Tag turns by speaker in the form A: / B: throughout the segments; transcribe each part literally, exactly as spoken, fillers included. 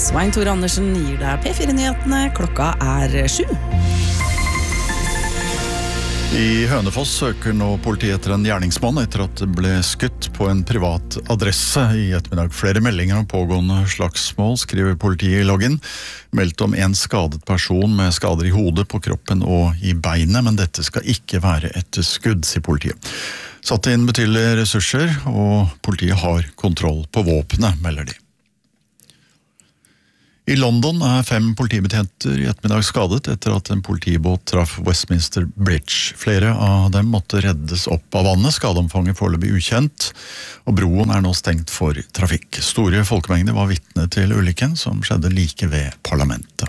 A: Svein Tore Andersen gir deg P fire-nyhetene. Klokka er sju.
B: I Hønefoss søker nå politiet etter en gjerningsmann etter at det ble skutt på en privat adresse i ettermiddag. Flere meldinger om pågående slagsmål, skriver politiet i loggen. Meldt om en skadet person med skader i hodet, på kroppen og i beinet, men dette skal ikke være et skudd, sier politiet. Satt inn betydelige ressurser, og politiet har kontroll på våpenet, melder de. I London er fem politibetjenter i ettermiddag skadet etter at en politibåt traff Westminster Bridge. Flere av dem måtte reddes opp av vannet, skadeomfanget foreløpig ukjent, og broen er nå stengt for trafikk. Store folkemengder var vitne til ulykken som skjedde like ved parlamentet.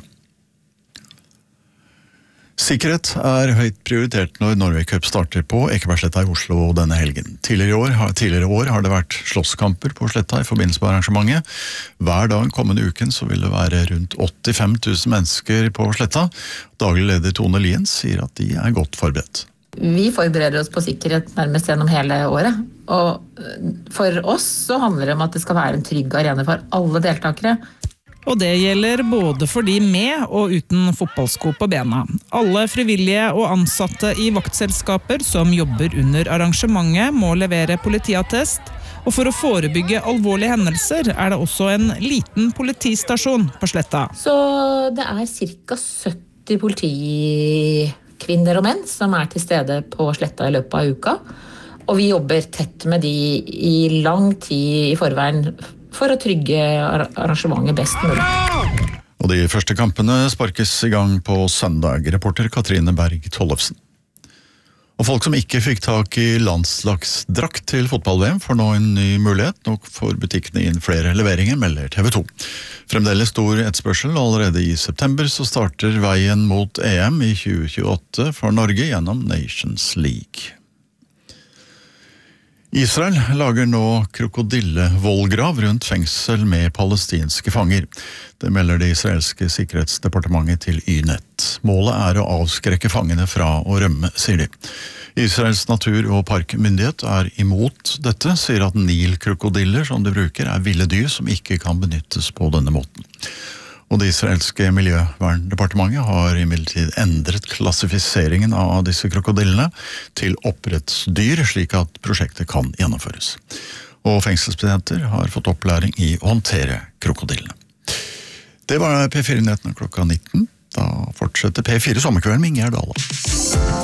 B: Sikkerhet er høyt prioritert når Norway Cup starter på Ekebergsletta i Oslo denne helgen. Tidligere år, har, tidligere år har det vært slåsskamper på sletta i forbindelse med arrangementet. Hver dag kommende uken så vil det være rundt åttifem tusen mennesker på sletta. Daglig leder Tone Lien sier at de er godt forberedt.
C: Vi forbereder oss på sikkerhet nærmest gjennom hele året. Og for oss så handler det om at det skal være en trygg arena for alle deltakere.
D: Og det gjelder både for de med og uten fotballsko på bena. Alle frivillige og ansatte i vaktselskaper som jobber under arrangementet må levere politiattest, og for å forebygge alvorlige hendelser er det også en liten politistasjon på sletta.
C: Så det er cirka sytti politikvinner og menn som er til stede på sletta i løpet av uka, og vi jobber tett med de i lang tid i forveien for å trygge arrangementet best mulig.
B: Og de første kampene sparkes i gang på søndag, reporter Katrine Berg Tollefsen. Og folk som ikke fikk tak i landslagsdrakt til fotball-V M får nå en ny mulighet. Nå får butikkene inn flere leveringer, melder T V to. Fremdeles stor etterspørsel, allerede i september så starter veien mot E M i tjue tjueåtte for Norge gjennom Nations League. Israel lager nå krokodillevollgrav rundt fengsel med palestinske fanger. Det melder det israelske sikkerhetsdepartementet til Y-nett. Målet er å avskrekke fangene fra å rømme, sier de. Israels natur- og parkmyndighet er imot dette, sier at Nil-krokodiller som de bruker er ville dyr som ikke kan benyttes på denne måten. Og det israelske miljøverndepartementet har imidlertid endret klassifiseringen av disse krokodillene til oppdrettsdyr, slik at prosjektet kan gjennomføres. Og fengselsbetjenter har fått opplæring i å håndtere krokodillene. Det var P fire-nyhetene klokka nitten. Da fortsetter P fire Sommerkvelden med Ingjerd Dale.